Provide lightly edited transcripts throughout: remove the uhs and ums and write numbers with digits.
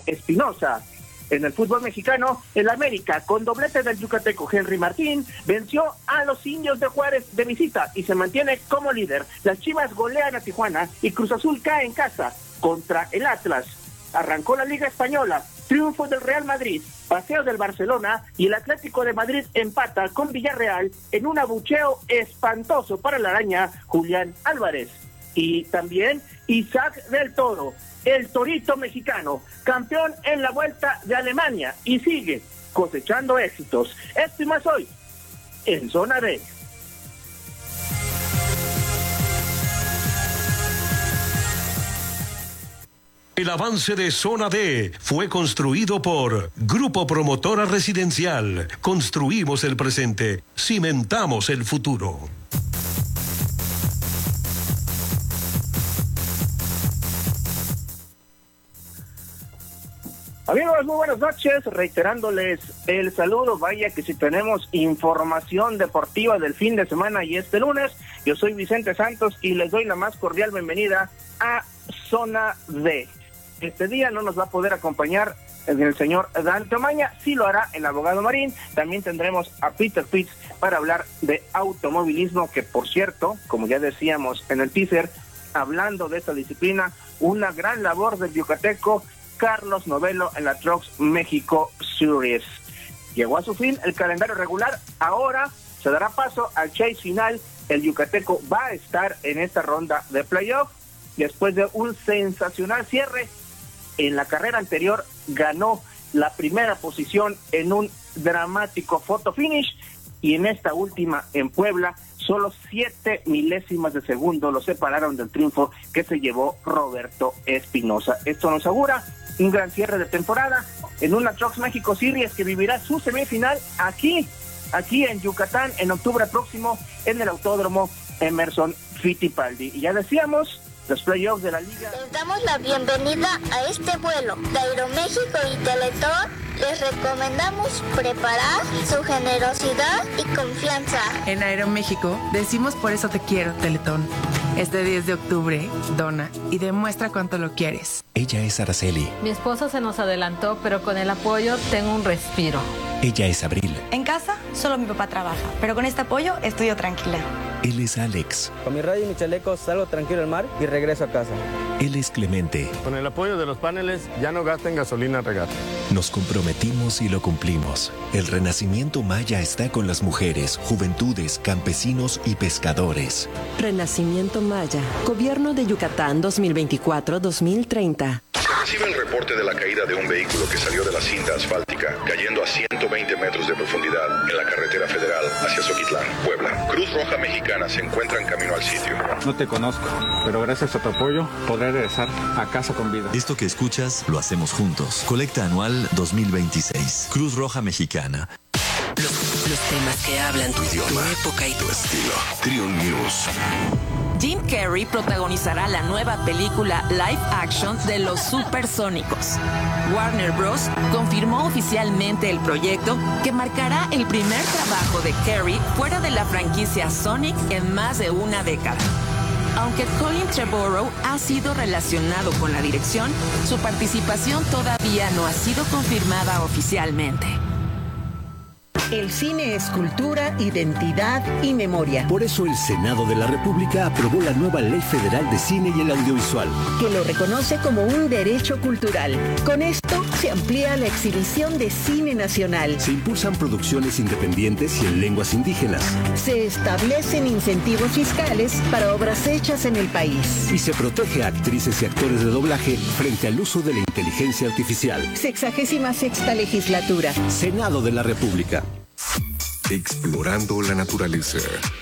Espinosa. En el fútbol mexicano, el América, con doblete del yucateco Henry Martín, venció a los Indios de Juárez de visita y se mantiene como líder. Las Chivas golean a Tijuana y Cruz Azul cae en casa contra el Atlas. Arrancó la Liga Española, triunfo del Real Madrid, paseo del Barcelona y el Atlético de Madrid empata con Villarreal en un abucheo espantoso para la araña Julián Álvarez. Y también Isaac del Toro, el torito mexicano, campeón en la Vuelta de Alemania y sigue cosechando éxitos. Esto y más hoy en Zona D. El avance de Zona D fue construido por Grupo Promotora Residencial. Construimos el presente, cimentamos el futuro. Amigos, muy buenas noches, reiterándoles el saludo. Vaya que si tenemos información deportiva del fin de semana y este lunes, yo soy Vicente Santos y les doy la más cordial bienvenida a Zona D. Este día no nos va a poder acompañar el señor Dante Omaña, sí lo hará el abogado Marín. También tendremos a Peter Pitts para hablar de automovilismo, que por cierto, como ya decíamos en el teaser, hablando de esta disciplina, una gran labor del yucateco Carlos Novelo en la Trucks México Series. Llegó a su fin el calendario regular, ahora se dará paso al chase final. El yucateco va a estar en esta ronda de playoff después de un sensacional cierre. En la carrera anterior ganó la primera posición en un dramático photo finish y en esta última en Puebla solo 7 milésimas de segundo lo separaron del triunfo que se llevó Roberto Espinosa. Esto nos augura un gran cierre de temporada en una Trucks México Series que vivirá su semifinal aquí en Yucatán en octubre próximo en el Autódromo Emerson Fittipaldi. Y ya decíamos, los playoffs de la liga. Les damos la bienvenida a este vuelo de Aeroméxico y Teletón. Les recomendamos preparar su generosidad y confianza. En Aeroméxico decimos por eso te quiero, Teletón. Este 10 de octubre, dona y demuestra cuánto lo quieres. Ella es Araceli. Mi esposo se nos adelantó, pero con el apoyo tengo un respiro. Ella es Abril. En casa, solo mi papá trabaja, pero con este apoyo estudio tranquila. Él es Alex. Con mi radio y mi chaleco salgo tranquilo al mar y regreso a casa. Él es Clemente. Con el apoyo de los paneles ya no gasten gasolina regar. Nos comprometimos y lo cumplimos. El Renacimiento Maya está con las mujeres, juventudes, campesinos y pescadores. Renacimiento Maya, Gobierno de Yucatán 2024-2030. Recibe el reporte de la caída de un vehículo que salió de la cinta asfáltica, cayendo a 120 metros de profundidad en la carretera federal hacia Zoquitlán, Puebla. Cruz Roja Mexicana se encuentra en camino al sitio. No te conozco, pero gracias a tu apoyo podré regresar a casa con vida. Esto que escuchas lo hacemos juntos. Colecta anual 2026. Cruz Roja Mexicana. Los temas que hablan tu idioma, tu época y tu estilo. Trio News. Jim Carrey protagonizará la nueva película live action de Los Supersónicos. Warner Bros. Confirmó oficialmente el proyecto que marcará el primer trabajo de Carrey fuera de la franquicia Sonic en más de una década. Aunque Colin Trevorrow ha sido relacionado con la dirección, su participación todavía no ha sido confirmada oficialmente. El cine es cultura, identidad y memoria. Por eso el Senado de la República aprobó la nueva Ley Federal de Cine y el Audiovisual, que lo reconoce como un derecho cultural. Con esto se amplía la exhibición de cine nacional. Se impulsan producciones independientes y en lenguas indígenas. Se establecen incentivos fiscales para obras hechas en el país. Y se protege a actrices y actores de doblaje frente al uso de la inteligencia artificial. 66ª legislatura. Senado de la República. Explorando la naturaleza.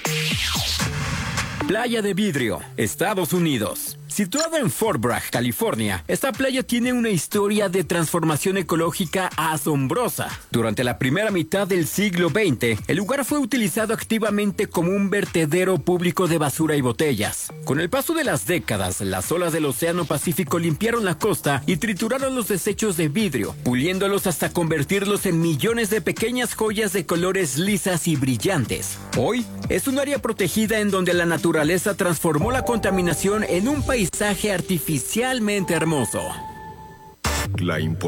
Playa de Vidrio, Estados Unidos. Situada en Fort Bragg, California, esta playa tiene una historia de transformación ecológica asombrosa. Durante la primera mitad del siglo XX, el lugar fue utilizado activamente como un vertedero público de basura y botellas. Con el paso de las décadas, las olas del Océano Pacífico limpiaron la costa y trituraron los desechos de vidrio, puliéndolos hasta convertirlos en millones de pequeñas joyas de colores lisas y brillantes. Hoy, es un área protegida en donde la naturaleza transformó la contaminación en un paisaje artificialmente hermoso. La